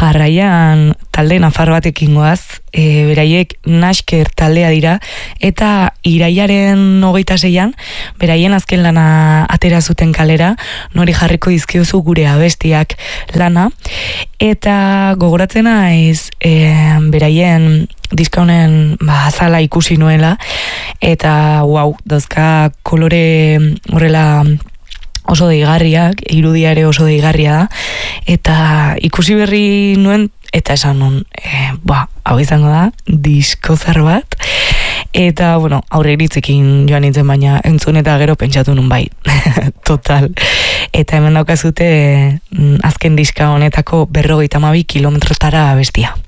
Jarraian talde nafar batekin goaz, beraiek Nasker taldea dira, eta irailaren 26an, beraien azken lana atera zuten kalera, nori jarriko dizkiozu gure abestiak lana, eta gogoratzen naiz beraien diska honen azala ikusi nuela, eta wow, dauzka kolore horrela oso deigarriak, irudia ere oso deigarria da, eta ikusi berri nuen, eta esan nun, hau izango da, diskozar bat, eta, bueno, aurre iritzekin joan nintzen, baina entzun eta gero pentsatu nun bai, total. Eta hemen daukazute azken diska honetako 52 kilometrotara bestia.